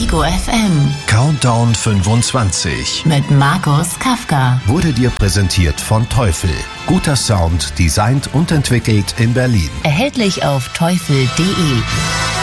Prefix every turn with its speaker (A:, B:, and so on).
A: Ego FM
B: Countdown 25
A: mit Markus Kafka.
B: wurde dir präsentiert von Teufel. Guter Sound, designt und entwickelt in Berlin.
A: Erhältlich auf teufel.de.